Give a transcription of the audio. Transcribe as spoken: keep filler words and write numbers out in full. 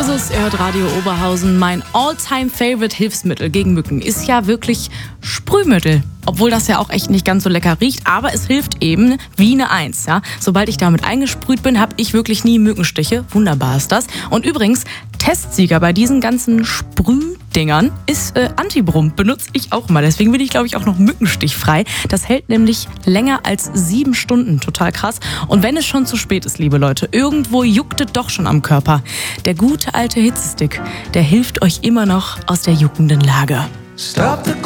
ist es, ihr hört Radio Oberhausen. Mein All-Time-Favorite Hilfsmittel gegen Mücken ist ja wirklich Sprühmittel. Obwohl das ja auch echt nicht ganz so lecker riecht, aber es hilft eben wie eine Eins. Ja? Sobald ich damit eingesprüht bin, habe ich wirklich nie Mückenstiche. Wunderbar ist das. Und übrigens, Testsieger bei diesen ganzen Sprühdingern ist äh, Antibrum. Benutze ich auch mal. Deswegen bin ich, glaube ich, auch noch mückenstichfrei. Das hält nämlich länger als sieben Stunden. Total krass. Und wenn es schon zu spät ist, liebe Leute, irgendwo juckt es doch schon am Körper. Der gute alte Hitzestick, der hilft euch immer noch aus der juckenden Lage. Stop the